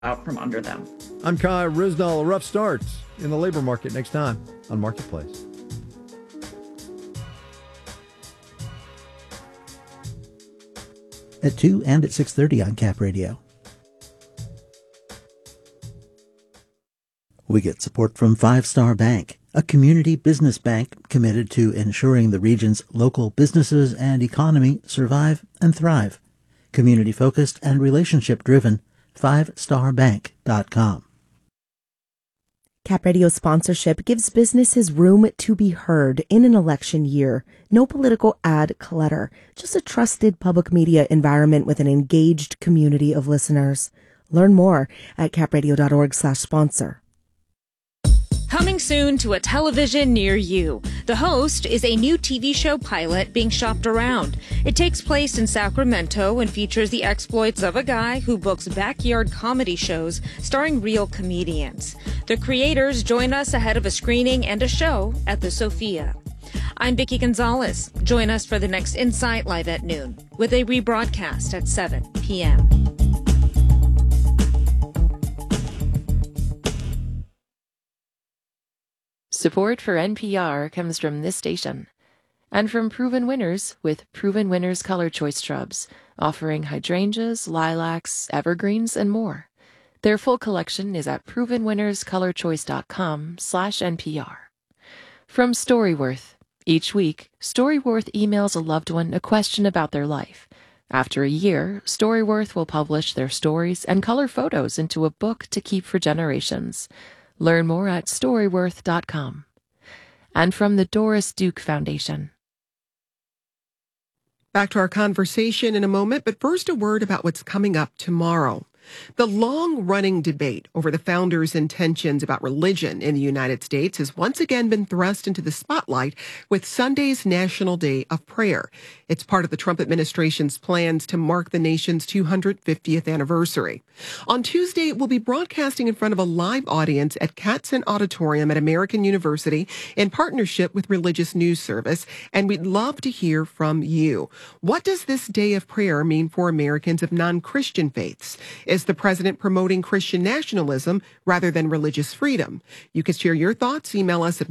out from under them. I'm Kai Risnall. A rough start in the labor market next time on Marketplace. At 2 and at 6:30 on Cap Radio. We get support from Five Star Bank, a community business bank committed to ensuring the region's local businesses and economy survive and thrive. Community-focused and relationship-driven, fivestarbank.com. Cap Radio sponsorship gives businesses room to be heard in an election year. No political ad clutter, just a trusted public media environment with an engaged community of listeners. Learn more at capradio.org/sponsor. Coming soon to a television near you. The Host is a new TV show pilot being shopped around. It takes place in Sacramento and features the exploits of a guy who books backyard comedy shows starring real comedians. The creators join us ahead of a screening and a show at the Sophia. I'm Vicki Gonzalez. Join us for the next Insight live at noon with a rebroadcast at 7 p.m. Support for NPR comes from this station and from Proven Winners with Proven Winners Color Choice Shrubs, offering hydrangeas, lilacs, evergreens, and more. Their full collection is at provenwinnerscolorchoice.com/NPR. From Storyworth. Each week, Storyworth emails a loved one a question about their life. After a year, Storyworth will publish their stories and color photos into a book to keep for generations. Learn more at Storyworth.com. And from the Doris Duke Foundation. Back to our conversation in a moment, but first a word about what's coming up tomorrow. The long-running debate over the founders' intentions about religion in the United States has once again been thrust into the spotlight with Sunday's National Day of Prayer. It's part of the Trump administration's plans to mark the nation's 250th anniversary. On Tuesday, we'll be broadcasting in front of a live audience at Katzen Auditorium at American University in partnership with Religious News Service, and we'd love to hear from you. What does this day of prayer mean for Americans of non-Christian faiths? Is the president promoting Christian nationalism rather than religious freedom? You can share your thoughts. Email us at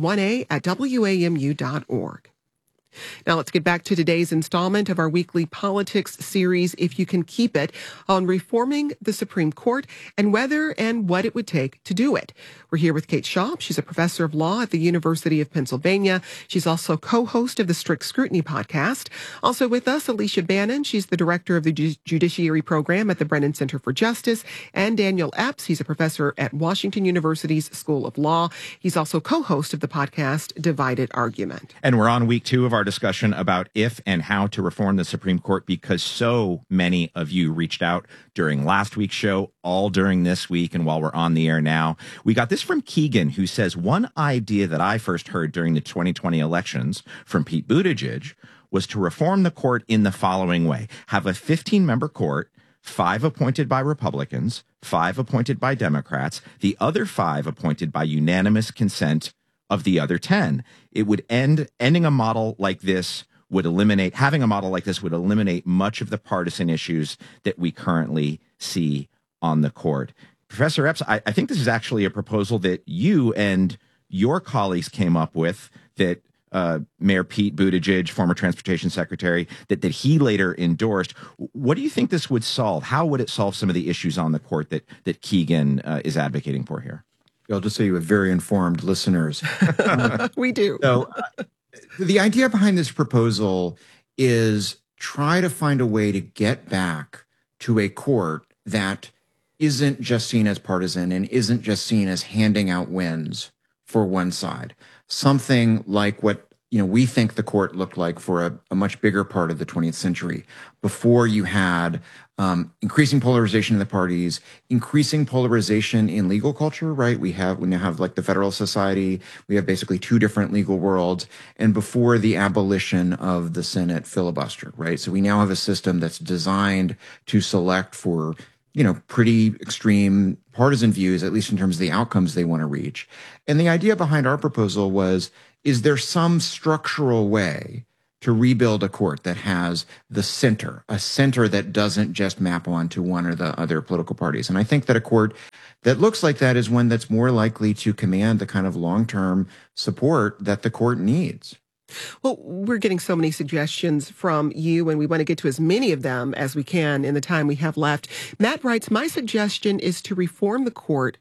1a@wamu.org. Now let's get back to today's installment of our weekly politics series, If You Can Keep It, on reforming the Supreme Court and whether and what it would take to do it. We're here with Kate Schaub. She's a professor of law at the University of Pennsylvania. She's also co-host of the Strict Scrutiny podcast. Also with us, Alicia Bannon. She's the director of the Judiciary Program at the Brennan Center for Justice. And Daniel Epps. He's a professor at Washington University's School of Law. He's also co-host of the podcast Divided Argument. And we're on week 2 of our discussion about if and how to reform the Supreme Court, because so many of you reached out during last week's show, all during this week, and while we're on the air now. We got this from Keegan, who says, one idea that I first heard during the 2020 elections from Pete Buttigieg was to reform the court in the following way. Have a 15-member court, 5 appointed by Republicans, 5 appointed by Democrats, the other 5 appointed by unanimous consent of the other 10. It would having a model like this would eliminate much of the partisan issues that we currently see on the court. Professor Epps, I think this is actually a proposal that you and your colleagues came up with, that Mayor Pete Buttigieg, former transportation secretary, that he later endorsed. What do you think this would solve? How would it solve some of the issues on the court that Keegan is advocating for here? I'll just say you have very informed listeners. We do. So the idea behind this proposal is try to find a way to get back to a court that isn't just seen as partisan and isn't just seen as handing out wins for one side. Something like what we think the court looked like for a much bigger part of the 20th century, before you had increasing polarization in the parties, increasing polarization in legal culture, right? We now have like the Federalist Society. We have basically 2 different legal worlds. And before the abolition of the Senate filibuster, right? So we now have a system that's designed to select for, pretty extreme partisan views, at least in terms of the outcomes they want to reach. And the idea behind our proposal was, is there some structural way to rebuild a court that has the center, a center that doesn't just map onto one or the other political parties. And I think that a court that looks like that is one that's more likely to command the kind of long-term support that the court needs. Well, we're getting so many suggestions from you, and we want to get to as many of them as we can in the time we have left. Matt writes, my suggestion is to reform the court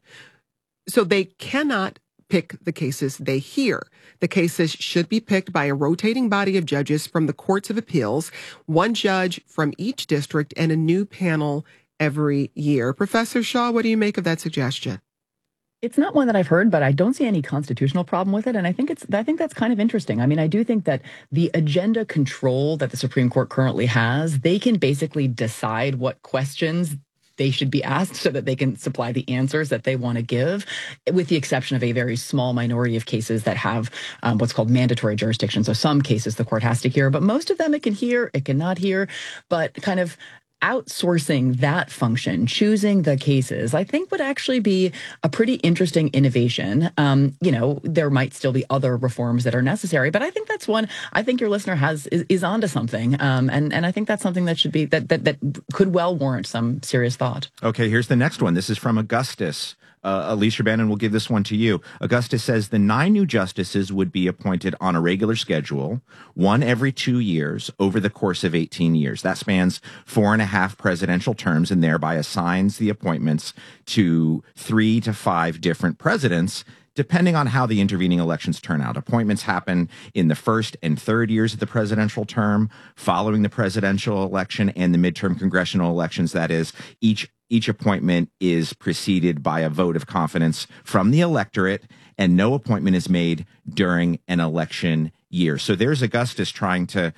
so they cannot pick the cases they hear. The cases should be picked by a rotating body of judges from the courts of appeals, one judge from each district, and a new panel every year. Professor Shaw, what do you make of that suggestion? It's not one that I've heard, but I don't see any constitutional problem with it. And I think that's kind of interesting. I mean, I do think that the agenda control that the Supreme Court currently has, they can basically decide what questions they should be asked so that they can supply the answers that they want to give, with the exception of a very small minority of cases that have what's called mandatory jurisdiction. So some cases the court has to hear, but most of them it can hear, it cannot hear, but kind of outsourcing that function, choosing the cases, I think would actually be a pretty interesting innovation. There might still be other reforms that are necessary, but I think that's one I think your listener is onto something. And I think that's something that should be that could well warrant some serious thought. Okay, here's the next one. This is from Augustus. Alicia Bannon, will give this one to you. Augustus says the 9 new justices would be appointed on a regular schedule, one every 2 years over the course of 18 years. That spans 4.5 presidential terms and thereby assigns the appointments to 3 to 5 different presidents, depending on how the intervening elections turn out. Appointments happen in the first and third years of the presidential term, following the presidential election and the midterm congressional elections. That is, each appointment is preceded by a vote of confidence from the electorate, and no appointment is made during an election year. So there's Augustus trying to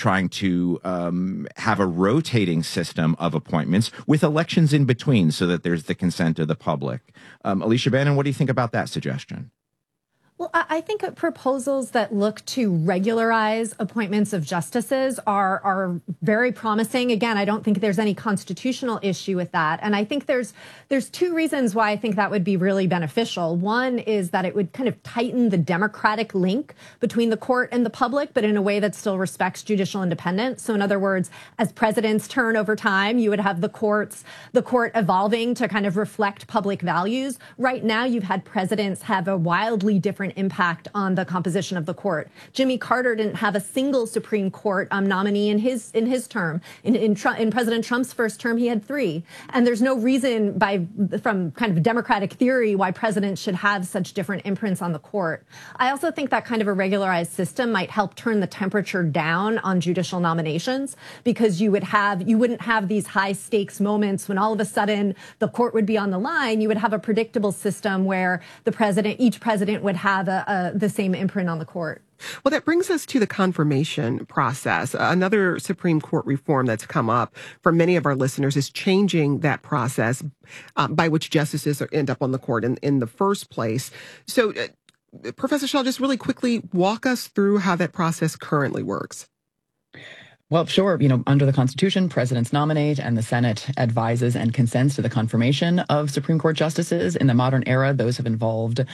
have a rotating system of appointments with elections in between so that there's the consent of the public. Alicia Bannon, what do you think about that suggestion? Well, I think proposals that look to regularize appointments of justices are very promising. Again, I don't think there's any constitutional issue with that. And I think there's 2 reasons why I think that would be really beneficial. One is that it would kind of tighten the democratic link between the court and the public, but in a way that still respects judicial independence. So in other words, as presidents turn over time, you would have the court evolving to kind of reflect public values. Right now, you've had presidents have a wildly different impact on the composition of the court. Jimmy Carter didn't have a single Supreme Court nominee in his term. In President Trump's first term, he had 3. And there's no reason from kind of democratic theory why presidents should have such different imprints on the court. I also think that kind of a regularized system might help turn the temperature down on judicial nominations, because you wouldn't have these high stakes moments when all of a sudden the court would be on the line. You would have a predictable system where each president would have the same imprint on the court. Well, that brings us to the confirmation process. Another Supreme Court reform that's come up for many of our listeners is changing that process by which justices end up on the court in the first place. So, Professor Shaw, just really quickly walk us through how that process currently works. Well, sure. Under the Constitution, presidents nominate and the Senate advises and consents to the confirmation of Supreme Court justices. In the modern era, those have involved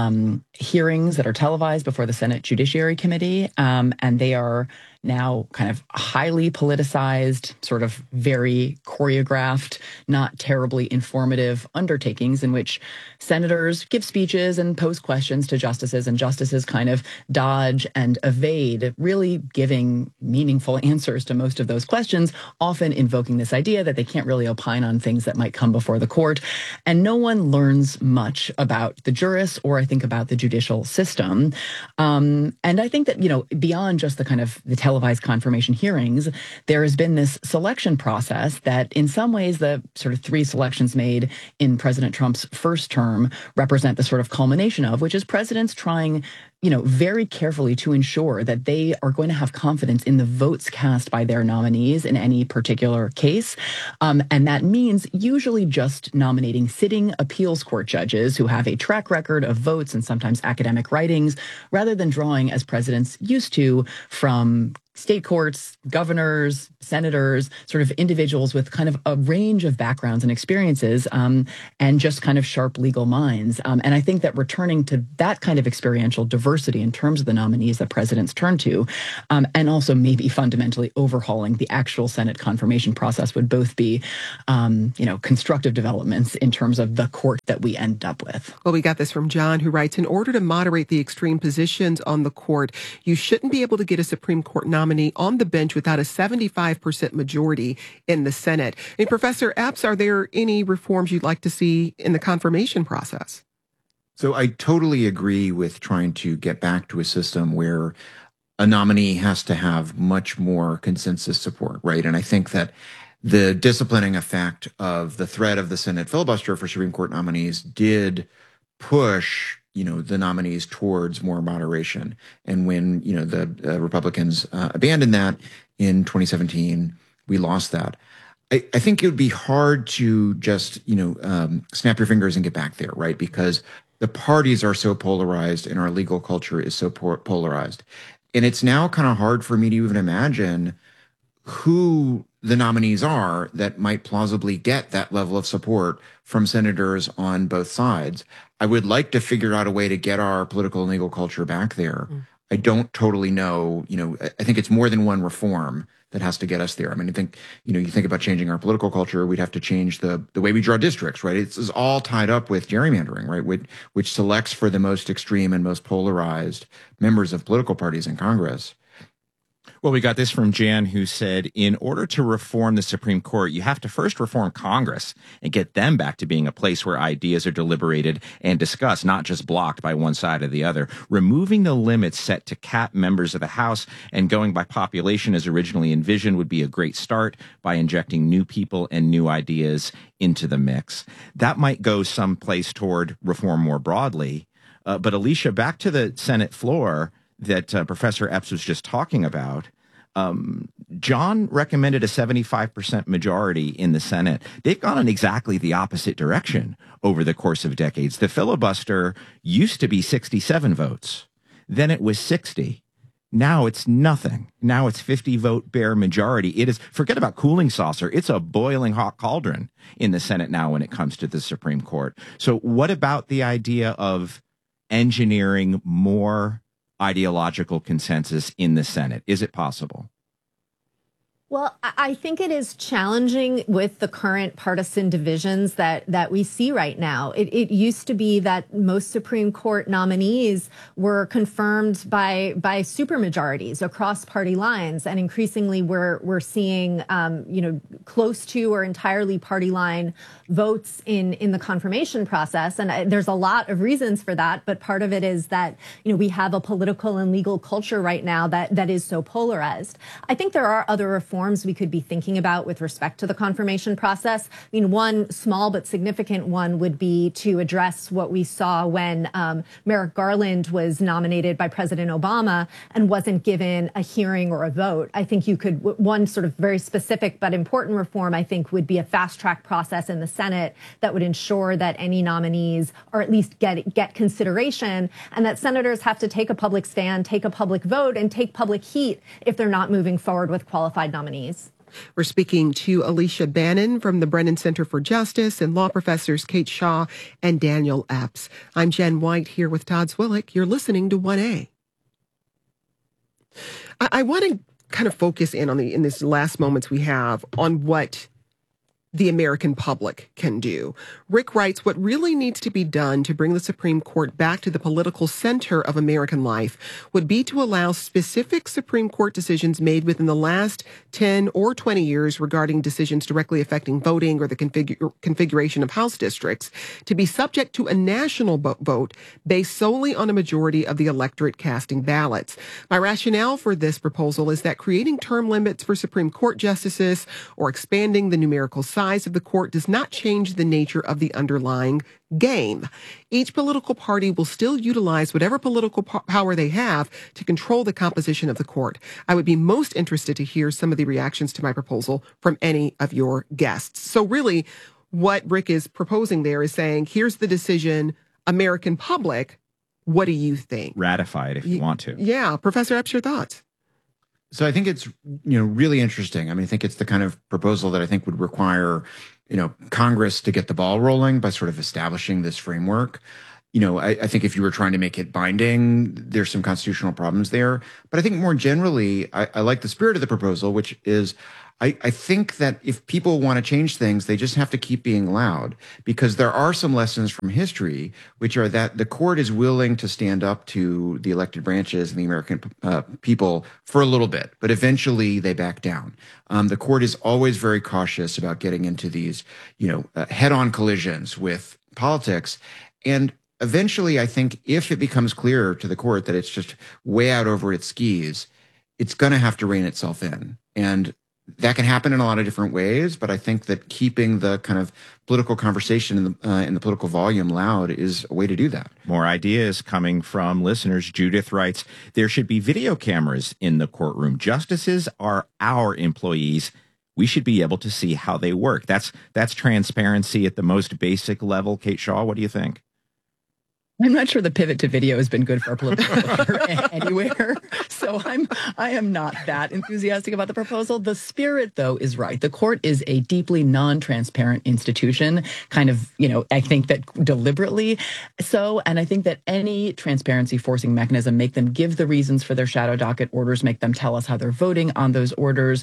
hearings that are televised before the Senate Judiciary Committee, and they are now kind of highly politicized, sort of very choreographed, not terribly informative undertakings in which senators give speeches and pose questions to justices, and justices kind of dodge and evade really giving meaningful answers to most of those questions, often invoking this idea that they can't really opine on things that might come before the court. And no one learns much about the jurists or I think about the judicial system. And I think that, beyond just the kind of the televised confirmation hearings, there has been this selection process that in some ways the sort of 3 selections made in President Trump's first term represent the sort of culmination of, which is presidents trying very carefully to ensure that they are going to have confidence in the votes cast by their nominees in any particular case. And that means usually just nominating sitting appeals court judges who have a track record of votes and sometimes academic writings, rather than drawing, as presidents used to, from state courts, governors, senators, sort of individuals with kind of a range of backgrounds and experiences, and just kind of sharp legal minds. And I think that returning to that kind of experiential diversity in terms of the nominees that presidents turn to, and also maybe fundamentally overhauling the actual Senate confirmation process would both be, constructive developments in terms of the court that we end up with. Well, we got this from John, who writes, in order to moderate the extreme positions on the court, you shouldn't be able to get a Supreme Court nominee on the bench without a 75% majority in the Senate. And Professor Epps, are there any reforms you'd like to see in the confirmation process? So I totally agree with trying to get back to a system where a nominee has to have much more consensus support, right? And I think that the disciplining effect of the threat of the Senate filibuster for Supreme Court nominees did push, the nominees towards more moderation. And when, the Republicans abandoned that in 2017, we lost that. I think it would be hard to just, snap your fingers and get back there, right? Because the parties are so polarized and our legal culture is so polarized. And it's now kind of hard for me to even imagine who the nominees are that might plausibly get that level of support from senators on both sides. I would like to figure out a way to get our political and legal culture back there. I don't totally know, I think it's more than one reform that has to get us there. I mean, I think, you think about changing our political culture, we'd have to change the way we draw districts, right? It's all tied up with gerrymandering, right? Which selects for the most extreme and most polarized members of political parties in Congress. Well, we got this from Jan, who said, in order to reform the Supreme Court, you have to first reform Congress and get them back to being a place where ideas are deliberated and discussed, not just blocked by one side or the other. Removing the limits set to cap members of the House and going by population as originally envisioned would be a great start by injecting new people and new ideas into the mix. That might go someplace toward reform more broadly. But Alicia, back to the Senate floor that Professor Epps was just talking about, John recommended a 75% majority in the Senate. They've gone in exactly the opposite direction over the course of decades. The filibuster used to be 67 votes. Then it was 60. Now it's nothing. Now it's 50 vote bare majority. It is, forget about cooling saucer. It's a boiling hot cauldron in the Senate now when it comes to the Supreme Court. So what about the idea of engineering more ideological consensus in the Senate? Is it possible? Well, I think it is challenging with the current partisan divisions that we see right now. It used to be that most Supreme Court nominees were confirmed by supermajorities across party lines, and increasingly we're seeing close to or entirely party line votes in the confirmation process. And there's a lot of reasons for that, but part of it is that we have a political and legal culture right now that is so polarized. I think there are other reforms we could be thinking about with respect to the confirmation process. I mean, one small but significant one would be to address what we saw when Merrick Garland was nominated by President Obama and wasn't given a hearing or a vote. I think one sort of very specific but important reform, I think, would be a fast track process in the Senate that would ensure that any nominees or at least get consideration, and that senators have to take a public stand, take a public vote, and take public heat if they're not moving forward with qualified nominees. We're speaking to Alicia Bannon from the Brennan Center for Justice and law professors Kate Shaw and Daniel Epps. I'm Jen White here with Todd Swillick. You're listening to 1A. I want to kind of focus in these last moments we have on what the American public can do. Rick writes, what really needs to be done to bring the Supreme Court back to the political center of American life would be to allow specific Supreme Court decisions made within the last 10 or 20 years regarding decisions directly affecting voting or the configuration of House districts to be subject to a national vote based solely on a majority of the electorate casting ballots. My rationale for this proposal is that creating term limits for Supreme Court justices or expanding the numerical size of the court does not change the nature of the underlying game. Each political party will still utilize whatever political power they have to control the composition of the court. I would be most interested to hear some of the reactions to my proposal from any of your guests. So really, what Rick is proposing there is saying, here's the decision, American public, what do you think? Ratify it if you want to. Yeah. Professor Epps, your thoughts? So I think it's, really interesting. I mean, I think it's the kind of proposal that I think would require, Congress to get the ball rolling by sort of establishing this framework. I think if you were trying to make it binding, there's some constitutional problems there. But I think more generally, I like the spirit of the proposal, which is I think that if people want to change things, they just have to keep being loud, because there are some lessons from history, which are that the court is willing to stand up to the elected branches and the American people for a little bit, but eventually they back down. The court is always very cautious about getting into these, head-on collisions with politics. And eventually, I think if it becomes clear to the court that it's just way out over its skis, it's going to have to rein itself in. And that can happen in a lot of different ways, but I think that keeping the kind of political conversation in the political volume loud is a way to do that. More ideas coming from listeners. Judith writes, there should be video cameras in the courtroom. Justices are our employees. We should be able to see how they work. That's transparency at the most basic level. Kate Shaw, what do you think? I'm not sure the pivot to video has been good for our political culture anywhere. So I am not that enthusiastic about the proposal. The spirit, though, is right. The court is a deeply non-transparent institution, kind of, I think that deliberately so. And I think that any transparency forcing mechanism, make them give the reasons for their shadow docket orders, make them tell us how they're voting on those orders,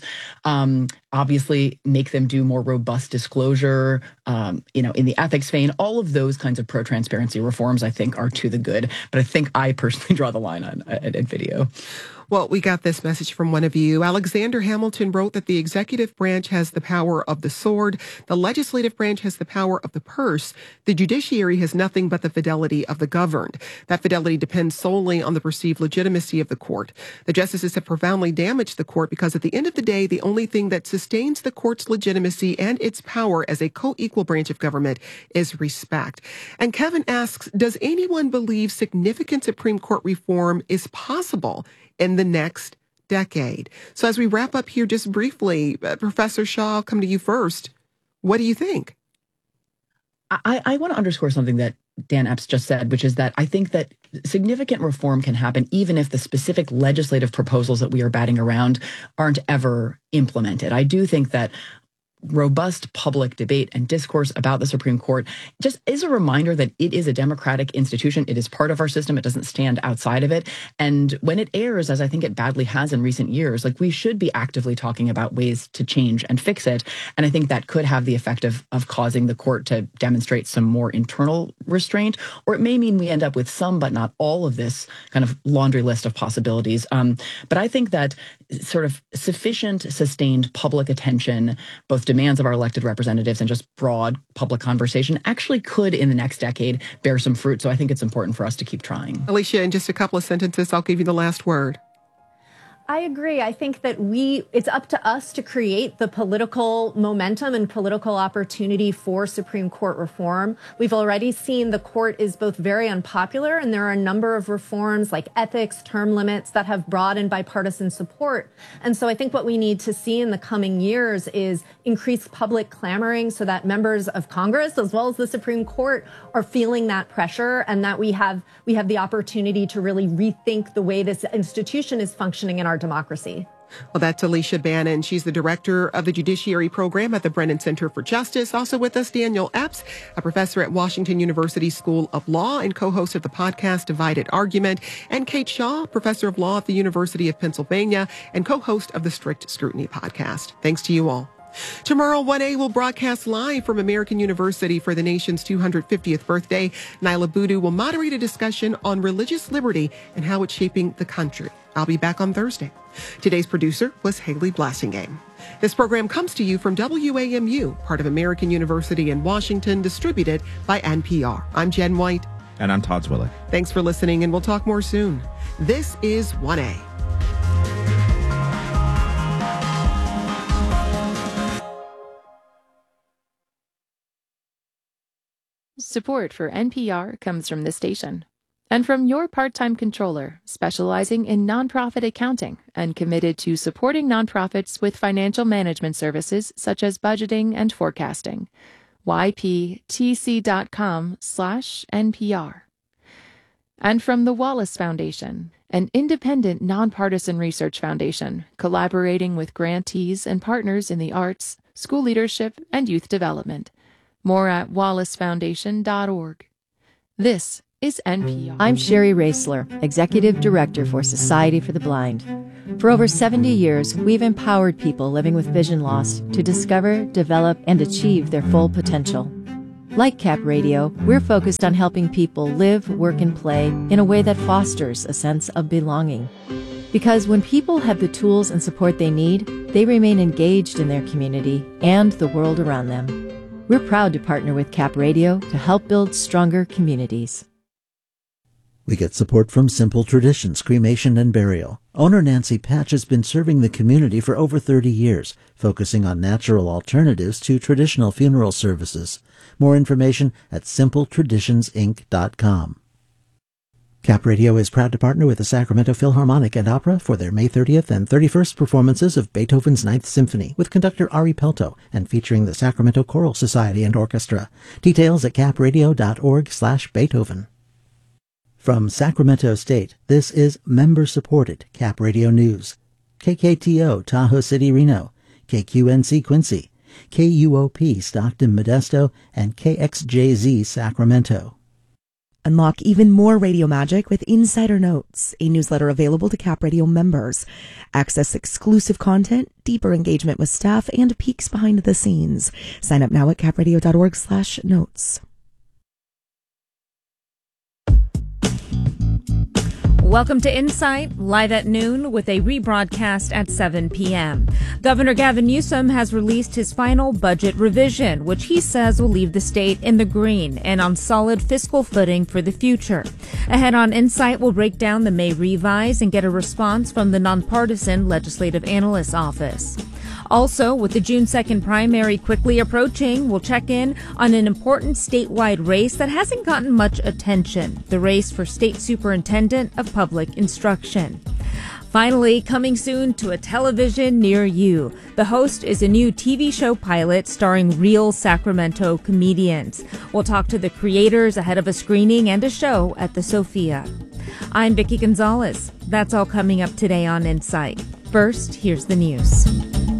obviously make them do more robust disclosure, in the ethics vein. All of those kinds of pro-transparency reforms, I think, are to the good. But I think I personally draw the line at video. Well, we got this message from one of you. Alexander Hamilton wrote that the executive branch has the power of the sword. The legislative branch has the power of the purse. The judiciary has nothing but the fidelity of the governed. That fidelity depends solely on the perceived legitimacy of the court. The justices have profoundly damaged the court because at the end of the day, the only thing that sustains the court's legitimacy and its power as a co-equal branch of government is respect. And Kevin asks, does anyone believe significant Supreme Court reform is possible in the next decade? So as we wrap up here just briefly, Professor Shaw, I'll come to you first. What do you think? I want to underscore something that Dan Epps just said, which is that I think that significant reform can happen even if the specific legislative proposals that we are batting around aren't ever implemented. I do think that robust public debate and discourse about the Supreme Court just is a reminder that it is a democratic institution. It is part of our system. It doesn't stand outside of it. And when it errs, as I think it badly has in recent years, we should be actively talking about ways to change and fix it. And I think that could have the effect of causing the court to demonstrate some more internal restraint, or it may mean we end up with some, but not all of this kind of laundry list of possibilities. But I think that sort of sufficient, sustained public attention, both demands of our elected representatives and just broad public conversation, actually could in the next decade bear some fruit. So I think it's important for us to keep trying. Alicia, in just a couple of sentences, I'll give you the last word. I agree. I think that it's up to us to create the political momentum and political opportunity for Supreme Court reform. We've already seen the court is both very unpopular, and there are a number of reforms like ethics, term limits that have broad and bipartisan support. And so I think what we need to see in the coming years is increased public clamoring so that members of Congress, as well as the Supreme Court, are feeling that pressure, and that we have the opportunity to really rethink the way this institution is functioning in our democracy. Well, that's Alicia Bannon. She's the director of the Judiciary Program at the Brennan Center for Justice. Also with us, Daniel Epps, a professor at Washington University School of Law and co-host of the podcast Divided Argument, and Kate Shaw, professor of law at the University of Pennsylvania and co-host of the Strict Scrutiny podcast. Thanks to you all. Tomorrow, 1A will broadcast live from American University for the nation's 250th birthday. Nyla Boodoo will moderate a discussion on religious liberty and how it's shaping the country. I'll be back on Thursday. Today's producer was Haley Blassingame. This program comes to you from WAMU, part of American University in Washington, distributed by NPR. I'm Jen White. And I'm Todd Zwillig. Thanks for listening, and we'll talk more soon. This is 1A. Support for NPR comes from this station and from your part-time controller, specializing in nonprofit accounting and committed to supporting nonprofits with financial management services such as budgeting and forecasting. yptc.com/NPR. And from the Wallace Foundation, an independent, nonpartisan research foundation collaborating with grantees and partners in the arts, school leadership, and youth development. More at wallacefoundation.org. This is NPR. I'm Sherry Raisler, Executive Director for Society for the Blind. For over 70 years, we've empowered people living with vision loss to discover, develop, and achieve their full potential. Like Cap Radio, we're focused on helping people live, work, and play in a way that fosters a sense of belonging. Because when people have the tools and support they need, they remain engaged in their community and the world around them. We're proud to partner with Cap Radio to help build stronger communities. We get support from Simple Traditions Cremation and Burial. Owner Nancy Patch has been serving the community for over 30 years, focusing on natural alternatives to traditional funeral services. More information at simpletraditionsinc.com. Cap Radio is proud to partner with the Sacramento Philharmonic and Opera for their May 30th and 31st performances of Beethoven's Ninth Symphony with conductor Ari Pelto and featuring the Sacramento Choral Society and Orchestra. Details at capradio.org/Beethoven. From Sacramento State, this is member-supported Cap Radio News. KKTO Tahoe City, Reno, KQNC Quincy, KUOP Stockton, Modesto, and KXJZ Sacramento. Unlock even more radio magic with Insider Notes, a newsletter available to Cap Radio members. Access exclusive content, deeper engagement with staff, and peeks behind the scenes. Sign up now at capradio.org/notes. Welcome to Insight, live at noon with a rebroadcast at 7 p.m. Governor Gavin Newsom has released his final budget revision, which he says will leave the state in the green and on solid fiscal footing for the future. Ahead on Insight, we'll break down the May revise and get a response from the nonpartisan Legislative Analyst's Office. Also, with the June 2nd primary quickly approaching, we'll check in on an important statewide race that hasn't gotten much attention, the race for State Superintendent of Public Instruction. Finally, coming soon to a television near you. The Host is a new TV show pilot starring real Sacramento comedians. We'll talk to the creators ahead of a screening and a show at the Sophia. I'm Vicki Gonzalez. That's all coming up today on Insight. First, here's the news.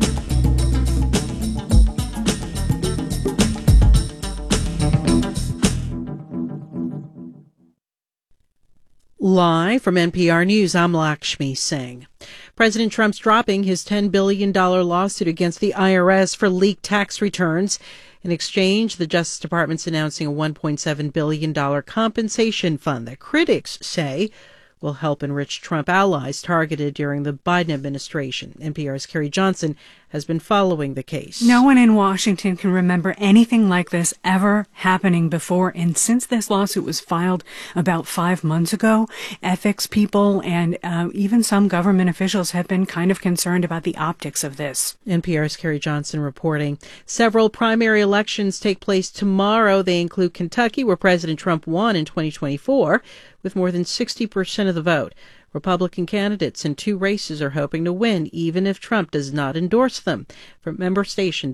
Live from NPR News, I'm Lakshmi Singh. President Trump's dropping his $10 billion lawsuit against the IRS for leaked tax returns. In exchange, the Justice Department's announcing a $1.7 billion compensation fund that critics say will help enrich Trump allies targeted during the Biden administration. NPR's Carrie Johnson has been following the case. No one in Washington can remember anything like this ever happening before. And since this lawsuit was filed about 5 months ago, ethics people and even some government officials have been kind of concerned about the optics of this. NPR's Carrie Johnson reporting. Several primary elections take place tomorrow. They include Kentucky, where President Trump won in 2024 with more than 60% of the vote. Republican candidates in 2 races are hoping to win, even if Trump does not endorse them. From member station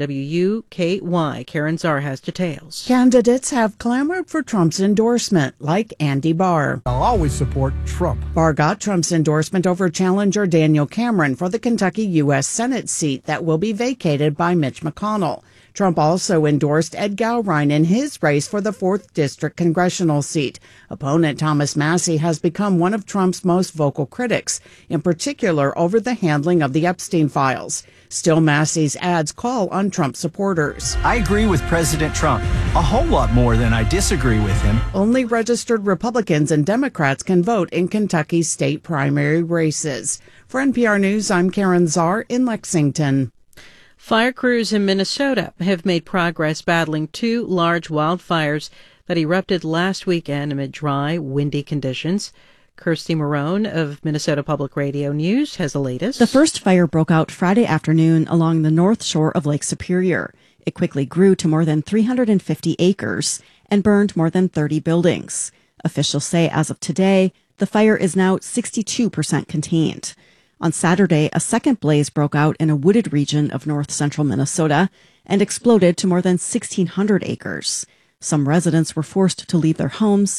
WUKY, Karen Czar has details. Candidates have clamored for Trump's endorsement, like Andy Barr. I'll always support Trump. Barr got Trump's endorsement over challenger Daniel Cameron for the Kentucky U.S. Senate seat that will be vacated by Mitch McConnell. Trump also endorsed Ed Gowrine in his race for the 4th District congressional seat. Opponent Thomas Massie has become one of Trump's most vocal critics, in particular over the handling of the Epstein files. Still, Massie's ads call on Trump supporters. I agree with President Trump a whole lot more than I disagree with him. Only registered Republicans and Democrats can vote in Kentucky's state primary races. For NPR News, I'm Karen Czar in Lexington. Fire crews in Minnesota have made progress battling 2 large wildfires that erupted last weekend amid dry, windy conditions. Kirsty Marone of Minnesota Public Radio News has the latest. The first fire broke out Friday afternoon along the north shore of Lake Superior. It quickly grew to more than 350 acres and burned more than 30 buildings. Officials say as of today, the fire is now 62% contained. On Saturday, a second blaze broke out in a wooded region of north-central Minnesota and exploded to more than 1,600 acres. Some residents were forced to leave their homes.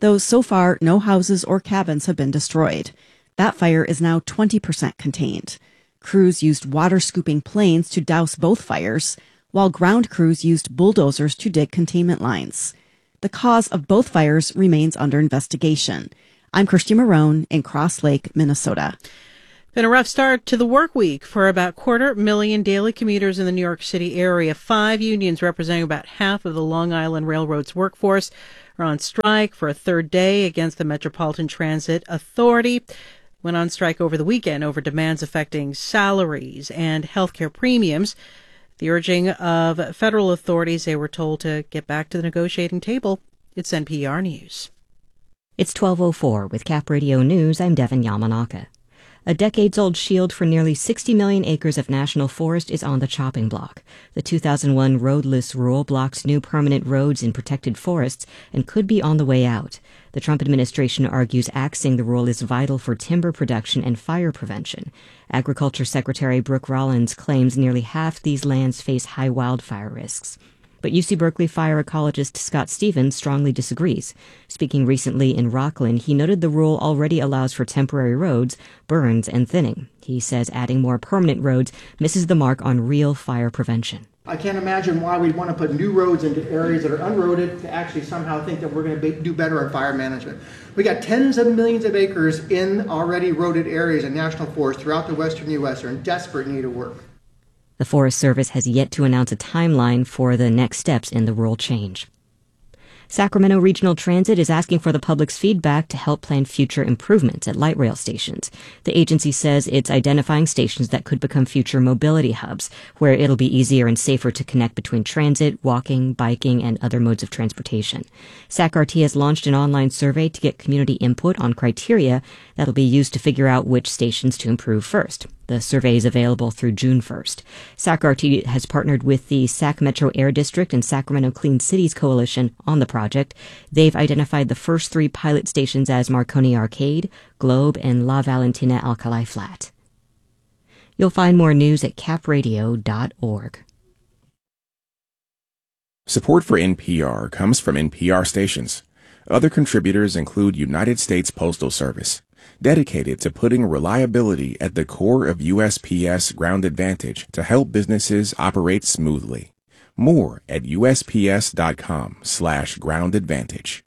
though so far no houses or cabins have been destroyed. That fire is now 20% contained. Crews used water-scooping planes to douse both fires, while ground crews used bulldozers to dig containment lines. The cause of both fires remains under investigation. I'm Kirsty Marone in Cross Lake, Minnesota. Been a rough start to the work week for about 250,000 daily commuters in the New York City area. 5 unions representing about half of the Long Island Railroad's workforce are on strike for a third day against the Metropolitan Transit Authority. Went on strike over the weekend over demands affecting salaries and healthcare premiums. The urging of federal authorities, they were told to get back to the negotiating table. It's NPR News. It's 12:04 with Cap Radio News. I'm Devin Yamanaka. A decades-old shield for nearly 60 million acres of national forest is on the chopping block. The 2001 roadless rule blocks new permanent roads in protected forests and could be on the way out. The Trump administration argues axing the rule is vital for timber production and fire prevention. Agriculture Secretary Brooke Rollins claims nearly half these lands face high wildfire risks. But UC Berkeley fire ecologist Scott Stevens strongly disagrees. Speaking recently in Rockland, he noted the rule already allows for temporary roads, burns, and thinning. He says adding more permanent roads misses the mark on real fire prevention. I can't imagine why we'd want to put new roads into areas that are unroaded to actually somehow think that we're going to do better on fire management. We got tens of millions of acres in already roaded areas in national forests throughout the western U.S. are in desperate need of work. The Forest Service has yet to announce a timeline for the next steps in the rule change. Sacramento Regional Transit is asking for the public's feedback to help plan future improvements at light rail stations. The agency says it's identifying stations that could become future mobility hubs, where it'll be easier and safer to connect between transit, walking, biking, and other modes of transportation. SACRT has launched an online survey to get community input on criteria that'll be used to figure out which stations to improve first. The survey is available through June 1st. SACRT has partnered with the Sac Metro Air District and Sacramento Clean Cities Coalition on the project. They've identified the first 3 pilot stations as Marconi Arcade, Globe, and La Valentina Alcalá Flat. You'll find more news at capradio.org. Support for NPR comes from NPR stations. Other contributors include United States Postal Service, dedicated to putting reliability at the core of USPS Ground Advantage to help businesses operate smoothly. More at USPS.com/Ground Advantage.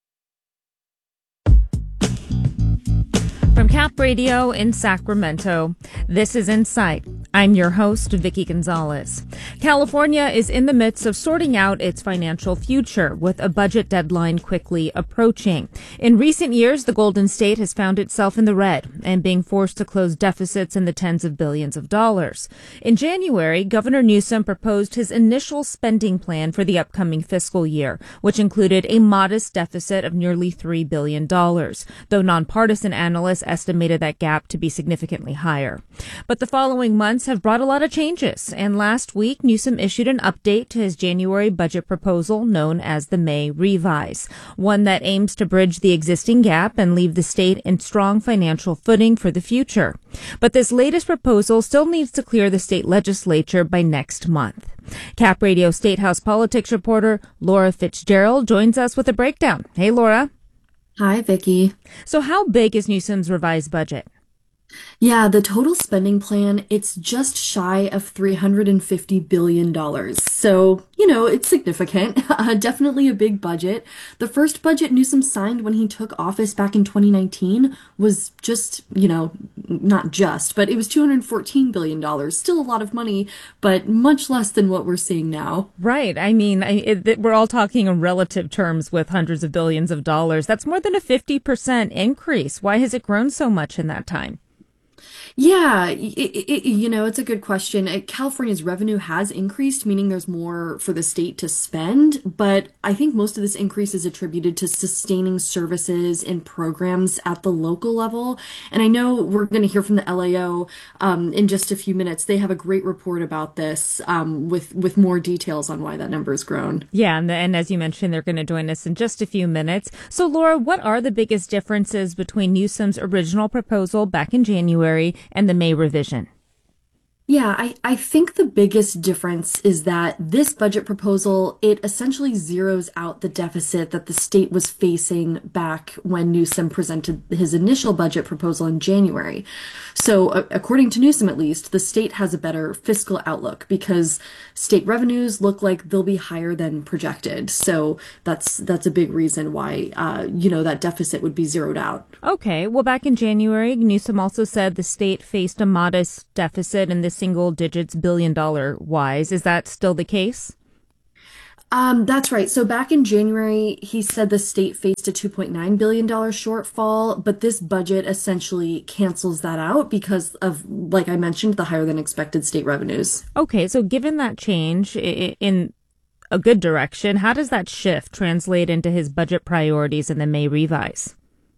From Cap Radio in Sacramento, this is Insight. I'm your host, Vicki Gonzalez. California is in the midst of sorting out its financial future, with a budget deadline quickly approaching. In recent years, the Golden State has found itself in the red and being forced to close deficits in the tens of billions of dollars. In January, Governor Newsom proposed his initial spending plan for the upcoming fiscal year, which included a modest deficit of nearly $3 billion, though nonpartisan analysts estimated that gap to be significantly higher. But the following months have brought a lot of changes, and last week Newsom issued an update to his January budget proposal known as the May Revise, one that aims to bridge the existing gap and leave the state in strong financial footing for the future. But this latest proposal still needs to clear the state legislature by next month. Cap Radio State House politics reporter Laura Fitzgerald joins us with a breakdown. Hey, Laura. Hi, Vicki. So how big is Newsom's revised budget? Yeah, the total spending plan, it's just shy of $350 billion. So, it's significant. Definitely a big budget. The first budget Newsom signed when he took office back in 2019 was just, not just, but it was $214 billion. Still a lot of money, but much less than what we're seeing now. Right. I mean, we're all talking in relative terms with hundreds of billions of dollars. That's more than a 50% increase. Why has it grown so much in that time? Yeah, it's a good question. California's revenue has increased, meaning there's more for the state to spend, but I think most of this increase is attributed to sustaining services and programs at the local level. And I know we're going to hear from the LAO in just a few minutes. They have a great report about this with more details on why that number has grown. Yeah, and as you mentioned, they're going to join us in just a few minutes. So, Laura, what are the biggest differences between Newsom's original proposal back in January and the May revision? Yeah, I think the biggest difference is that this budget proposal, it essentially zeroes out the deficit that the state was facing back when Newsom presented his initial budget proposal in January. So according to Newsom, at least, the state has a better fiscal outlook because state revenues look like they'll be higher than projected. So that's a big reason why, that deficit would be zeroed out. Okay. Well, back in January, Newsom also said the state faced a modest deficit in the single digits billion-dollar wise. Is that still the case? That's right. So back in January, he said the state faced a $2.9 billion shortfall, but this budget essentially cancels that out because of, like I mentioned, the higher than expected state revenues. Okay. So given that change in a good direction, how does that shift translate into his budget priorities in the May revise?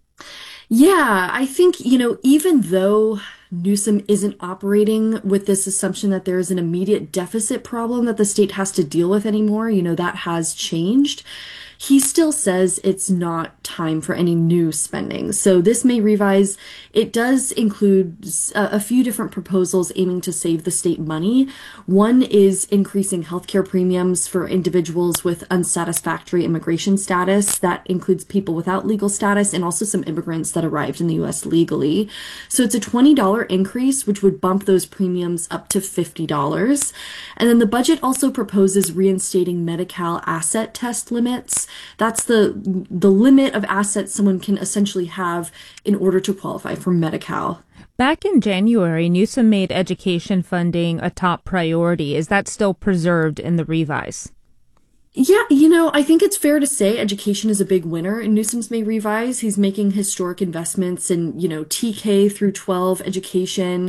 Yeah, I think, even though Newsom isn't operating with this assumption that there is an immediate deficit problem that the state has to deal with anymore, that has changed. He still says it's not time for any new spending. So this May revise, it does include a few different proposals aiming to save the state money. One is increasing healthcare premiums for individuals with unsatisfactory immigration status. That includes people without legal status and also some immigrants that arrived in the U.S. legally. So it's a $20 increase, which would bump those premiums up to $50. And then the budget also proposes reinstating Medi-Cal asset test limits. That's the limit of assets someone can essentially have in order to qualify for Medi-Cal. Back in January, Newsom made education funding a top priority. Is that still preserved in the revise? Yeah, I think it's fair to say education is a big winner in Newsom's May revise. He's making historic investments in, TK through 12 education,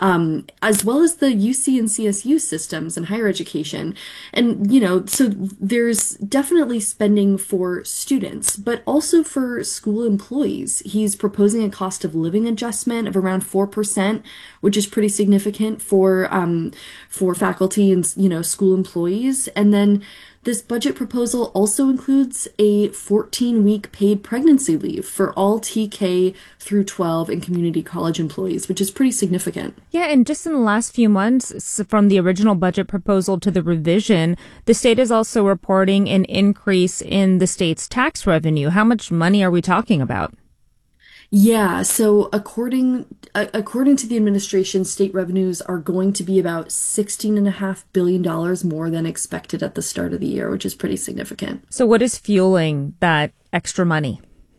as well as the UC and CSU systems and higher education. And, so there's definitely spending for students, but also for school employees. He's proposing a cost of living adjustment of around 4%, which is pretty significant for faculty and, school employees. And then this budget proposal also includes a 14-week paid pregnancy leave for all TK through 12 and community college employees, which is pretty significant. Yeah, and just in the last few months, from the original budget proposal to the revision, the state is also reporting an increase in the state's tax revenue. How much money are we talking about? Yeah, so according to the administration, state revenues are going to be about $16.5 billion more than expected at the start of the year, which is pretty significant. So what is fueling that extra money?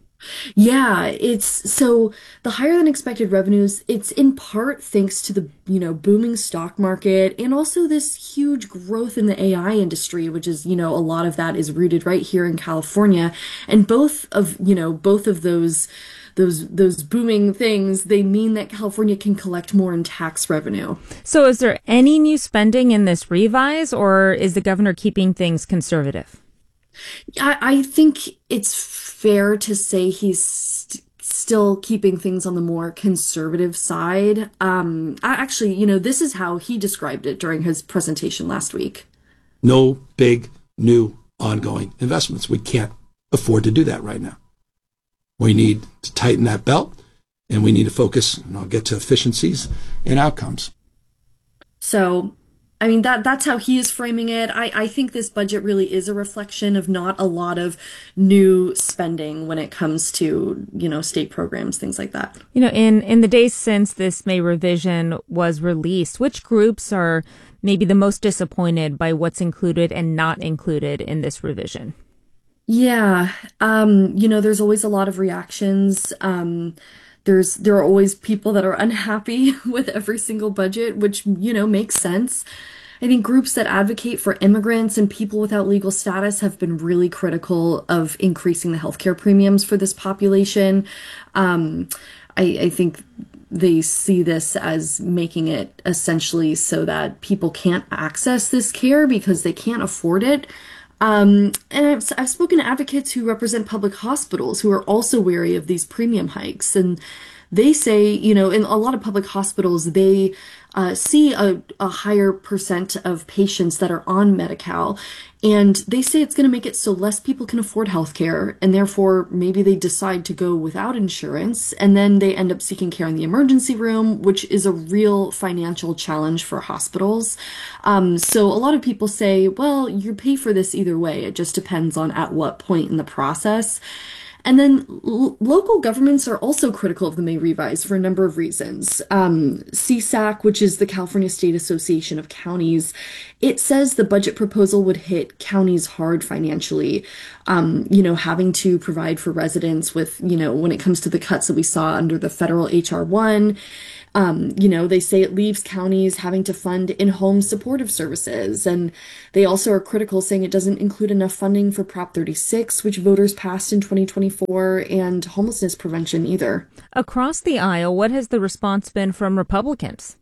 Yeah, so the higher than expected revenues, it's in part thanks to the, booming stock market and also this huge growth in the AI industry, which is, a lot of that is rooted right here in California. And both of those booming things, they mean that California can collect more in tax revenue. So is there any new spending in this revise, or is the governor keeping things conservative? I think it's fair to say he's still keeping things on the more conservative side. Actually, this is how he described it during his presentation last week. No big, new, ongoing investments. We can't afford to do that right now. We need to tighten that belt, and we need to focus, and I'll get to efficiencies and outcomes. So, that's how he is framing it. I think this budget really is a reflection of not a lot of new spending when it comes to, state programs, things like that. In the days since this May revision was released, which groups are maybe the most disappointed by what's included and not included in this revision? Yeah, there's always a lot of reactions. There are always people that are unhappy with every single budget, which, makes sense. I think groups that advocate for immigrants and people without legal status have been really critical of increasing the healthcare premiums for this population. I think they see this as making it essentially so that people can't access this care because they can't afford it. And I've spoken to advocates who represent public hospitals who are also wary of these premium hikes. And they say, in a lot of public hospitals, they see a higher percent of patients that are on Medi-Cal. And they say it's going to make it so less people can afford healthcare, and therefore maybe they decide to go without insurance, and then they end up seeking care in the emergency room, which is a real financial challenge for hospitals. So a lot of people say, well, you pay for this either way. It just depends on at what point in the process. And then local governments are also critical of the May revise for a number of reasons. CSAC, which is the California State Association of Counties, it says the budget proposal would hit counties hard financially, having to provide for residents with, when it comes to the cuts that we saw under the federal H.R. 1. They say it leaves counties having to fund in-home supportive services. And they also are critical, saying it doesn't include enough funding for Prop 36, which voters passed in 2024, and homelessness prevention either. Across the aisle, what has the response been from Republicans?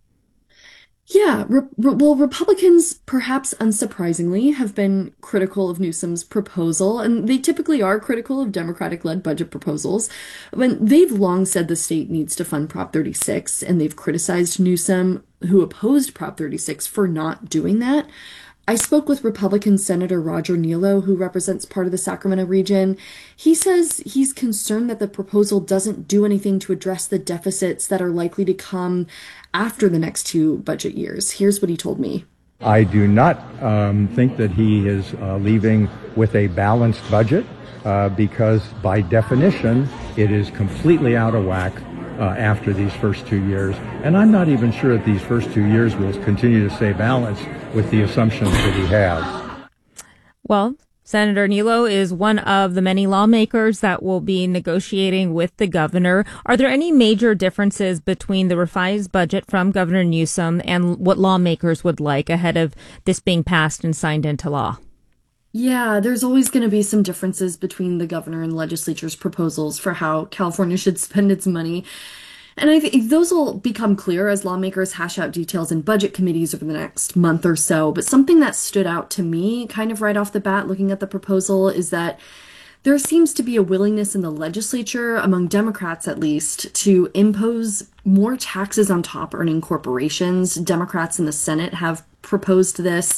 Yeah, well, Republicans, perhaps unsurprisingly, have been critical of Newsom's proposal, and they typically are critical of Democratic-led budget proposals. When they've long said the state needs to fund Prop 36, and they've criticized Newsom, who opposed Prop 36, for not doing that. I spoke with Republican Senator Roger Niello, who represents part of the Sacramento region. He says he's concerned that the proposal doesn't do anything to address the deficits that are likely to come after the next 2 budget years. Here's what he told me. I do not think that he is leaving with a balanced budget because by definition, it is completely out of whack after these first 2 years. And I'm not even sure that these first 2 years will continue to stay balanced with the assumptions that he has. Well, Senator Niello is one of the many lawmakers that will be negotiating with the governor. Are there any major differences between the revised budget from Governor Newsom and what lawmakers would like ahead of this being passed and signed into law? Yeah, there's always going to be some differences between the governor and legislature's proposals for how California should spend its money. And I think those will become clear as lawmakers hash out details in budget committees over the next month or so. But something that stood out to me kind of right off the bat looking at the proposal is that there seems to be a willingness in the legislature, among Democrats at least, to impose more taxes on top earning corporations. Democrats in the Senate have proposed this.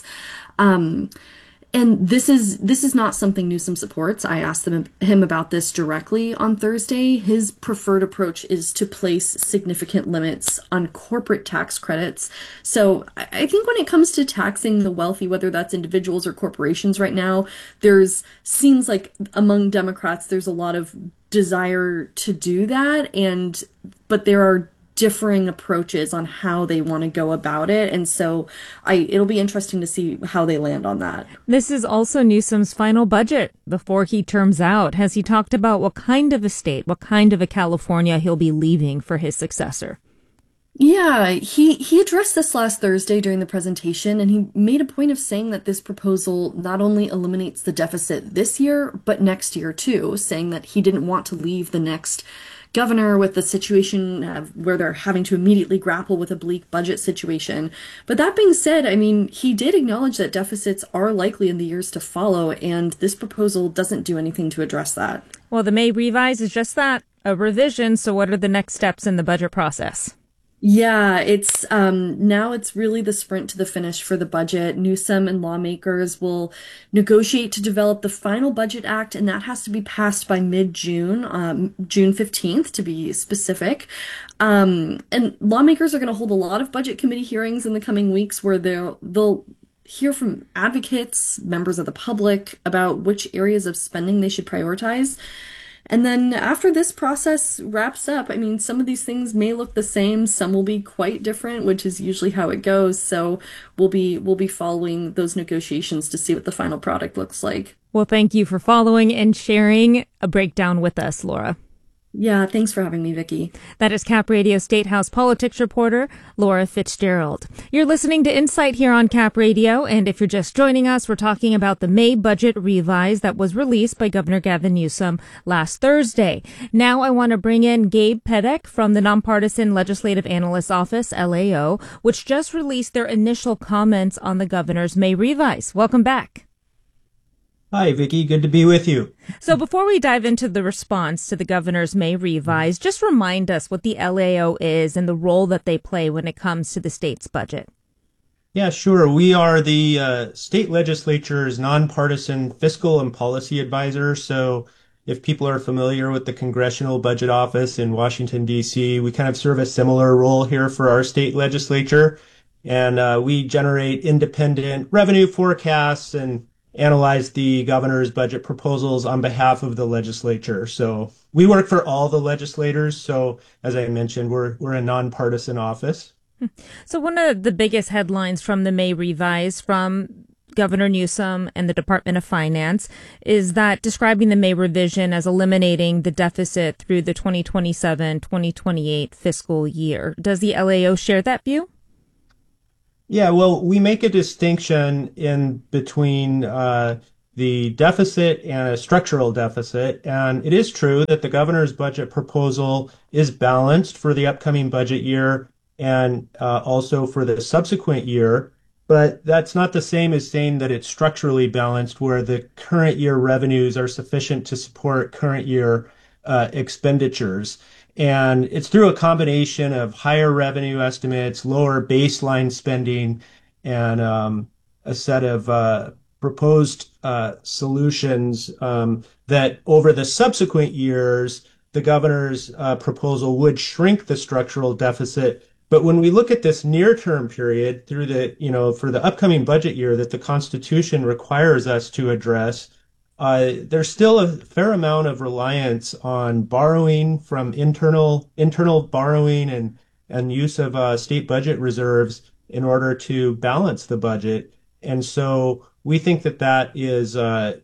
And this is not something Newsom supports. I asked him about this directly on Thursday. His preferred approach is to place significant limits on corporate tax credits. So I think when it comes to taxing the wealthy, whether that's individuals or corporations right now, seems like among Democrats, there's a lot of desire to do that. But there are differing approaches on how they want to go about it. And so it'll be interesting to see how they land on that. This is also Newsom's final budget before he terms out. Has he talked about what kind of a state, what kind of a California he'll be leaving for his successor? Yeah, he addressed this last Thursday during the presentation, and he made a point of saying that this proposal not only eliminates the deficit this year, but next year too, saying that he didn't want to leave the next governor with the situation where they're having to immediately grapple with a bleak budget situation. But that being said, I mean, he did acknowledge that deficits are likely in the years to follow, and this proposal doesn't do anything to address that. Well, the May revise is just that, a revision. So what are the next steps in the budget process? Yeah, now it's really the sprint to the finish for the budget. Newsom and lawmakers will negotiate to develop the final budget act, and that has to be passed by mid-June, June 15th to be specific. And lawmakers are going to hold a lot of budget committee hearings in the coming weeks where they'll hear from advocates, members of the public about which areas of spending they should prioritize. And then after this process wraps up, I mean, some of these things may look the same, some will be quite different, which is usually how it goes. So we'll be following those negotiations to see what the final product looks like. Well, thank you for following and sharing a breakdown with us, Laura. Yeah, thanks for having me, Vicki. That is Cap Radio State House politics reporter Laura Fitzgerald. You're listening to Insight here on Cap Radio, and if you're just joining us, we're talking about the May budget revise that was released by Governor Gavin Newsom last Thursday. Now I want to bring in Gabe Pedek from the Nonpartisan Legislative Analyst's Office, LAO, which just released their initial comments on the governor's May revise. Welcome back. Hi, Vicki. Good to be with you. So before we dive into the response to the governor's May revise, just remind us what the LAO is and the role that they play when it comes to the state's budget. Yeah, sure. We are the state legislature's nonpartisan fiscal and policy advisor. So if people are familiar with the Congressional Budget Office in Washington, D.C., we kind of serve a similar role here for our state legislature. And we generate independent revenue forecasts and analyze the governor's budget proposals on behalf of the legislature. So we work for all the legislators. So as I mentioned, we're a nonpartisan office. So one of the biggest headlines from the May revise from Governor Newsom and the Department of Finance is that describing the May revision as eliminating the deficit through the 2027-2028 fiscal year. Does the LAO share that view? Yeah, well, we make a distinction in between the deficit and a structural deficit. And it is true that the governor's budget proposal is balanced for the upcoming budget year and also for the subsequent year. But that's not the same as saying that it's structurally balanced, where the current year revenues are sufficient to support current year expenditures. And it's through a combination of higher revenue estimates, lower baseline spending, and a set of proposed solutions that over the subsequent years, the governor's proposal would shrink the structural deficit. But when we look at this near-term period through for the upcoming budget year that the Constitution requires us to address, there's still a fair amount of reliance on borrowing from internal borrowing and use of state budget reserves in order to balance the budget. And so we think that is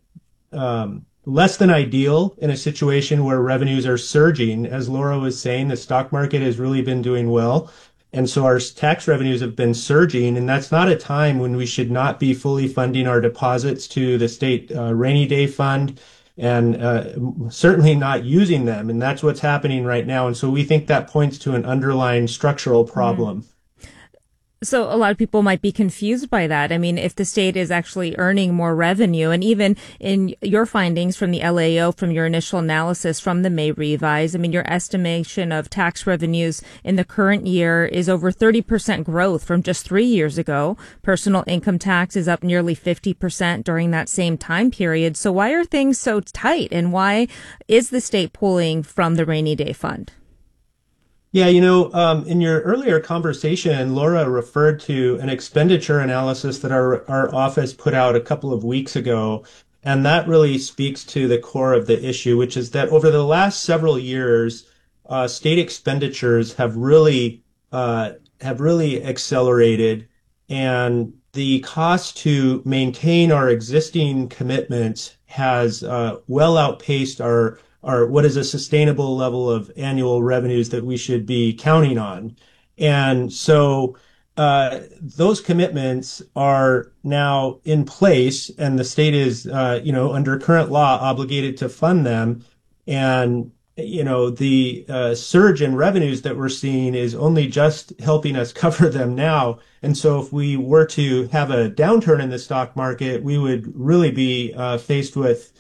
less than ideal in a situation where revenues are surging. As Laura was saying, the stock market has really been doing well. And so our tax revenues have been surging, and that's not a time when we should not be fully funding our deposits to the state rainy day fund and certainly not using them. And that's what's happening right now. And so we think that points to an underlying structural problem. So a lot of people might be confused by that. I mean, if the state is actually earning more revenue, and even in your findings from the LAO, from your initial analysis from the May revise, I mean, your estimation of tax revenues in the current year is over 30% growth from just 3 years ago. Personal income tax is up nearly 50% during that same time period. So why are things so tight, and why is the state pulling from the rainy day fund? Yeah, in your earlier conversation, Laura referred to an expenditure analysis that our office put out a couple of weeks ago. And that really speaks to the core of the issue, which is that over the last several years, state expenditures have really accelerated, and the cost to maintain our existing commitments has well outpaced our what is a sustainable level of annual revenues that we should be counting on. And so those commitments are now in place, and the state is, under current law obligated to fund them. And, the surge in revenues that we're seeing is only just helping us cover them now. And so if we were to have a downturn in the stock market, we would really be faced with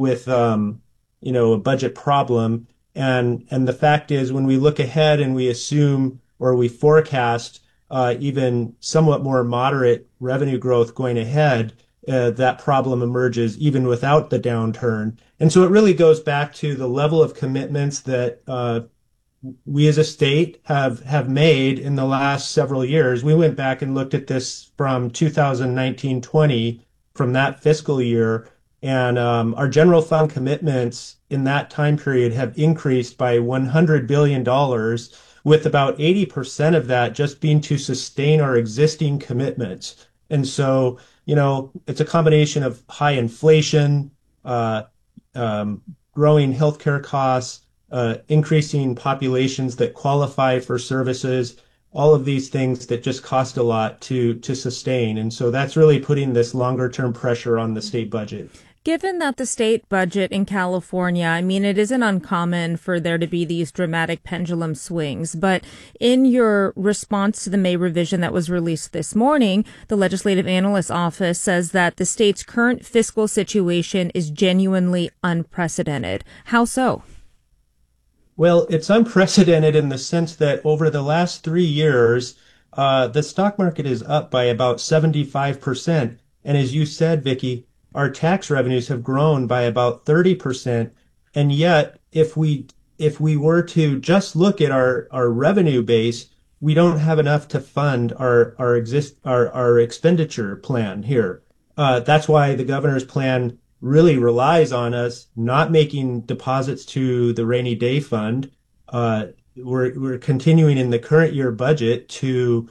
a budget problem. And the fact is, when we look ahead and we assume or we forecast even somewhat more moderate revenue growth going ahead, that problem emerges even without the downturn. And so it really goes back to the level of commitments that we as a state have made in the last several years. We went back and looked at this from 2019-20, from that fiscal year. And our general fund commitments in that time period have increased by $100 billion, with about 80% of that just being to sustain our existing commitments. And so, it's a combination of high inflation, growing healthcare costs, increasing populations that qualify for services, all of these things that just cost a lot to sustain. And so that's really putting this longer term pressure on the state budget. Given that the state budget in California, I mean, it isn't uncommon for there to be these dramatic pendulum swings, but in your response to the May revision that was released this morning, the Legislative Analyst's Office says that the state's current fiscal situation is genuinely unprecedented. How so? Well, it's unprecedented in the sense that over the last 3 years, the stock market is up by about 75%. And as you said, Vicki, our tax revenues have grown by about 30%. And yet, if we were to just look at our revenue base, we don't have enough to fund our expenditure plan here. That's why the governor's plan really relies on us not making deposits to the rainy day fund. We're continuing in the current year budget to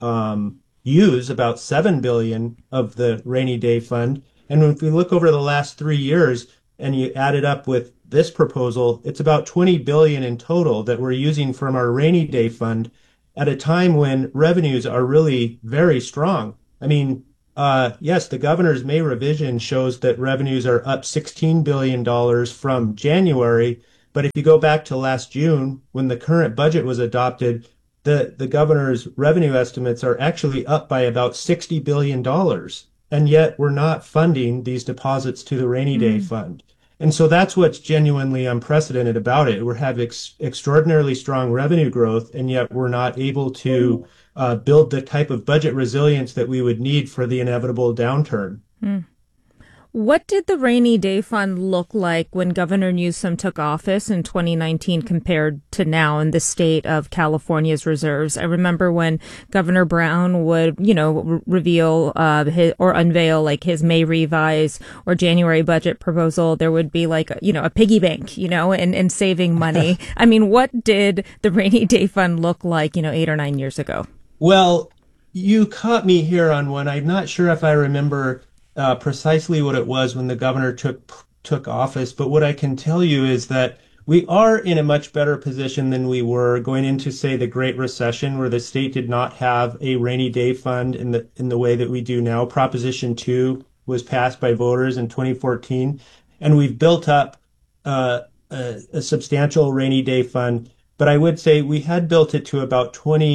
use about $7 billion of the rainy day fund. And if we look over the last 3 years and you add it up with this proposal, it's about $20 billion in total that we're using from our rainy day fund at a time when revenues are really very strong. I mean, yes, the governor's May revision shows that revenues are up $16 billion from January. But if you go back to last June, when the current budget was adopted, the governor's revenue estimates are actually up by about $60 billion. And yet we're not funding these deposits to the rainy day fund. And so that's what's genuinely unprecedented about it. We have extraordinarily strong revenue growth, and yet we're not able to build the type of budget resilience that we would need for the inevitable downturn. What did the rainy day fund look like when Governor Newsom took office in 2019 compared to now in the state of California's reserves? I remember when Governor Brown would, reveal or unveil like his May revise or January budget proposal, there would be like, a piggy bank, and saving money. I mean, what did the rainy day fund look like, 8 or 9 years ago? Well, you caught me here on one. I'm not sure if I remember precisely what it was when the governor took office, but what I can tell you is that we are in a much better position than we were going into, say, the Great Recession, where the state did not have a rainy day fund in the way that we do now. Proposition 2 was passed by voters in 2014, and we've built up a substantial rainy day fund. But I would say we had built it to about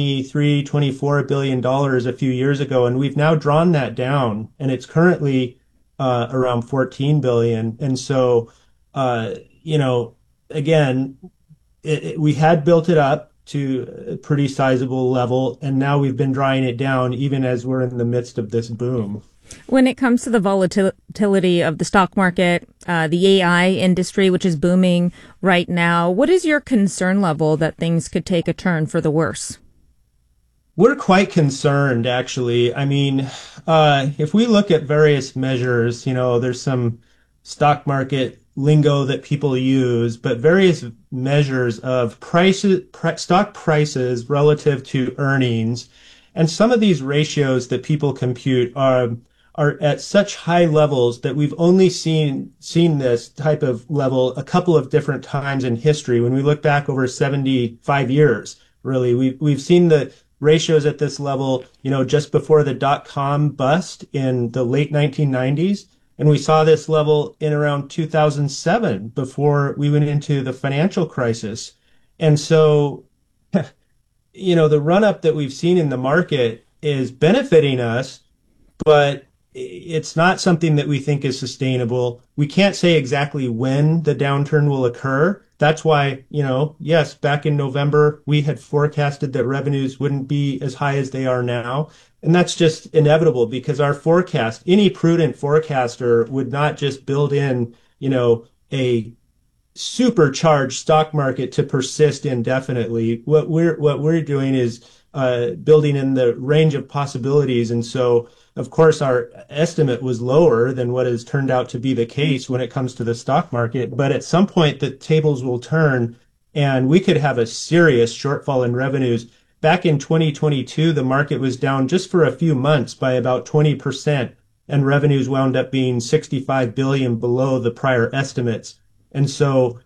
$24 billion a few years ago, and we've now drawn that down, and it's currently around $14 billion. And so, again, we had built it up to a pretty sizable level, and now we've been drawing it down even as we're in the midst of this boom. When it comes to the volatility of the stock market, the AI industry, which is booming right now, what is your concern level that things could take a turn for the worse? We're quite concerned, actually. I mean, if we look at various measures, there's some stock market lingo that people use, but various measures of stock prices relative to earnings. And some of these ratios that people compute are at such high levels that we've only seen this type of level a couple of different times in history. When we look back over 75 years, really, we've seen the ratios at this level, just before the dot-com bust in the late 1990s. And we saw this level in around 2007 before we went into the financial crisis. And so, the run-up that we've seen in the market is benefiting us, but it's not something that we think is sustainable. We can't say exactly when the downturn will occur. That's why, yes, back in November, we had forecasted that revenues wouldn't be as high as they are now. And that's just inevitable because our forecast, any prudent forecaster would not just build in, a supercharged stock market to persist indefinitely. What we're doing is building in the range of possibilities. And so, of course, our estimate was lower than what has turned out to be the case when it comes to the stock market. But at some point, the tables will turn and we could have a serious shortfall in revenues. Back in 2022, the market was down just for a few months by about 20%, and revenues wound up being $65 billion below the prior estimates. And so,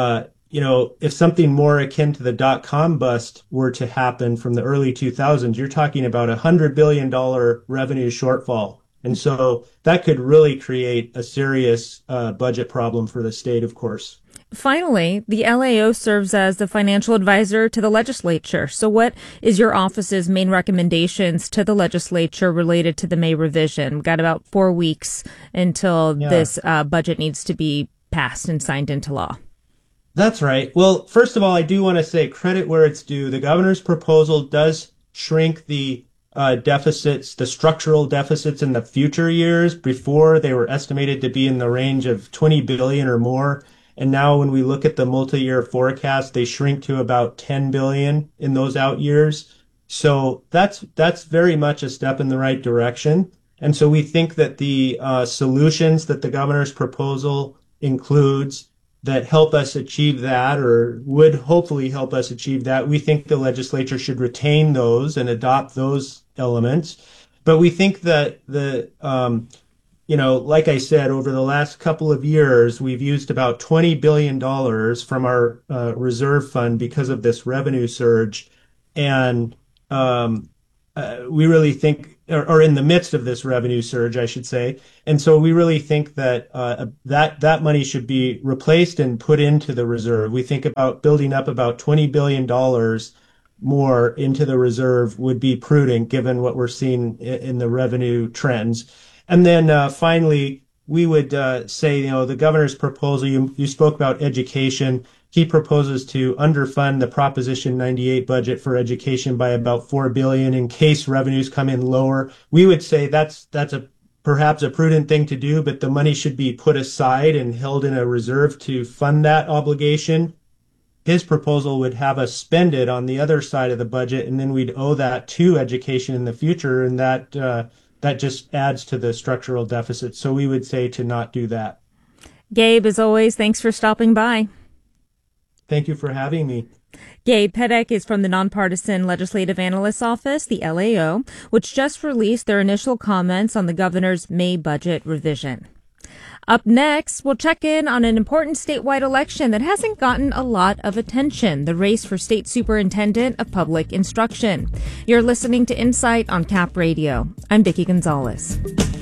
if something more akin to the dot-com bust were to happen from the early 2000s, you're talking about $100 billion revenue shortfall. And so that could really create a serious budget problem for the state, of course. Finally, the LAO serves as the financial advisor to the legislature. So what is your office's main recommendations to the legislature related to the May revision? We've got about 4 weeks until this budget needs to be passed and signed into law. That's right. Well, first of all, I do want to say credit where it's due. The governor's proposal does shrink the deficits, the structural deficits in the future years. Before, they were estimated to be in the range of 20 billion or more. And now when we look at the multi-year forecast, they shrink to about 10 billion in those out years. So that's very much a step in the right direction. And so we think that the solutions that the governor's proposal includes that help us achieve that, or would hopefully help us achieve that, we think the legislature should retain those and adopt those elements. But we think that like I said, over the last couple of years, we've used about $20 billion from our reserve fund because of this revenue surge. And we really think, or in the midst of this revenue surge, I should say. And so we really think that that money should be replaced and put into the reserve. We think about building up about $20 billion more into the reserve would be prudent given what we're seeing in the revenue trends. And then finally, we would say, the governor's proposal, you spoke about education. He proposes to underfund the Proposition 98 budget for education by about $4 billion in case revenues come in lower. We would say that's perhaps a prudent thing to do, but the money should be put aside and held in a reserve to fund that obligation. His proposal would have us spend it on the other side of the budget, and then we'd owe that to education in the future, and that just adds to the structural deficit. So we would say to not do that. Gabe, as always, thanks for stopping by. Thank you for having me. Gabe Pedek is from the Nonpartisan Legislative Analyst's Office, the LAO, which just released their initial comments on the governor's May budget revision. Up next, we'll check in on an important statewide election that hasn't gotten a lot of attention, the race for State Superintendent of Public Instruction. You're listening to Insight on Cap Radio. I'm Vicki Gonzalez.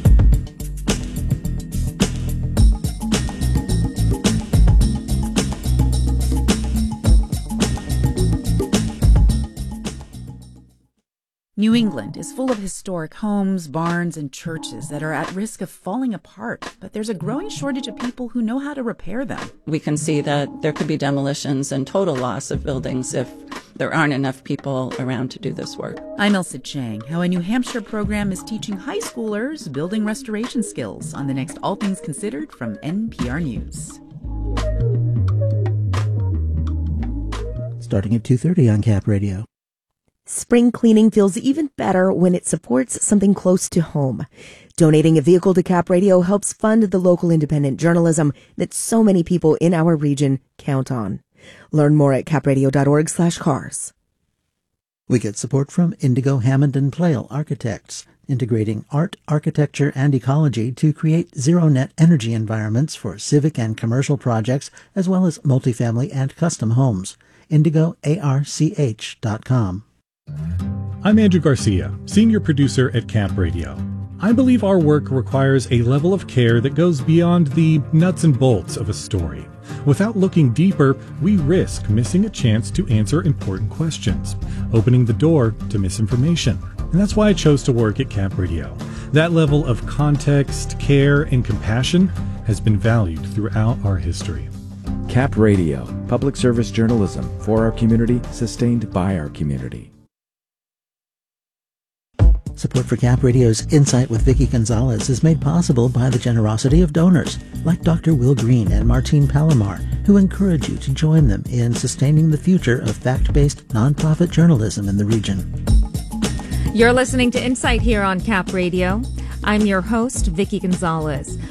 New England is full of historic homes, barns, and churches that are at risk of falling apart, but there's a growing shortage of people who know how to repair them. We can see that there could be demolitions and total loss of buildings if there aren't enough people around to do this work. I'm Elsa Chang. How a New Hampshire program is teaching high schoolers building restoration skills on the next All Things Considered from NPR News. Starting at 2:30 on Cap Radio. Spring cleaning feels even better when it supports something close to home. Donating a vehicle to Cap Radio helps fund the local independent journalism that so many people in our region count on. Learn more at capradio.org/cars. We get support from Indigo Hammond and Plale Architects, integrating art, architecture, and ecology to create zero-net energy environments for civic and commercial projects, as well as multifamily and custom homes. IndigoARCH.com. I'm Andrew Garcia, senior producer at Cap Radio. I believe our work requires a level of care that goes beyond the nuts and bolts of a story. Without looking deeper, we risk missing a chance to answer important questions, opening the door to misinformation. And that's why I chose to work at Cap Radio. That level of context, care, and compassion has been valued throughout our history. Cap Radio, public service journalism for our community, sustained by our community. Support for Cap Radio's Insight with Vicki Gonzalez is made possible by the generosity of donors like Dr. Will Green and Martine Palomar, who encourage you to join them in sustaining the future of fact-based nonprofit journalism in the region. You're listening to Insight here on Cap Radio. I'm your host, Vicki Gonzalez.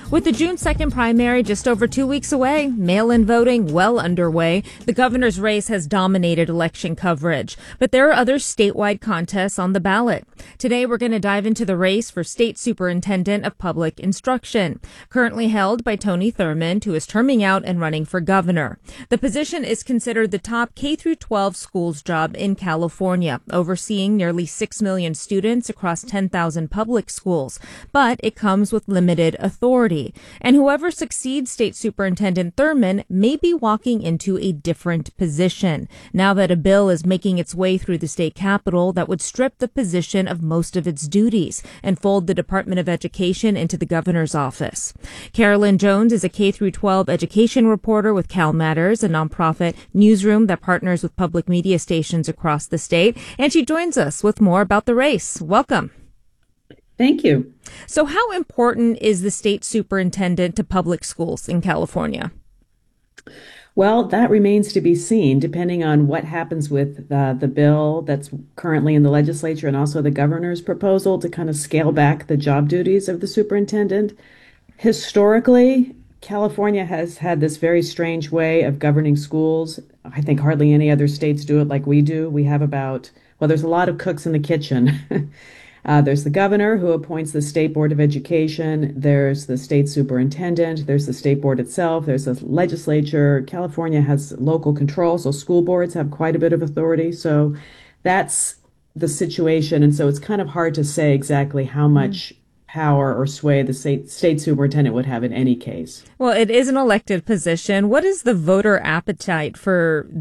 With the June 2nd primary just over 2 weeks away, mail-in voting well underway, the governor's race has dominated election coverage. But there are other statewide contests on the ballot. Today, we're going to dive into the race for State Superintendent of Public Instruction, currently held by Tony Thurmond, who is terming out and running for governor. The position is considered the top K-12 schools job in California, overseeing nearly 6 million students across 10,000 public schools. But it comes with limited authority. And whoever succeeds State Superintendent Thurmond may be walking into a different position, now that a bill is making its way through the state capitol that would strip the position of most of its duties and fold the Department of Education into the governor's office. Carolyn Jones is a K-12 education reporter with Cal Matters, a nonprofit newsroom that partners with public media stations across the state, and she joins us with more about the race. Welcome. Thank you. So how important is the state superintendent to public schools in California? Well, that remains to be seen, depending on what happens with the bill that's currently in the legislature and also the governor's proposal to kind of scale back the job duties of the superintendent. Historically, California has had this very strange way of governing schools. I think hardly any other states do it like we do. We have there's a lot of cooks in the kitchen. There's the governor who appoints the State Board of Education. There's the state superintendent. There's the state board itself. There's the legislature. California has local control, so school boards have quite a bit of authority. So that's the situation. And so it's kind of hard to say exactly how much power or sway the state superintendent would have in any case. Well, it is an elected position. What is the voter appetite for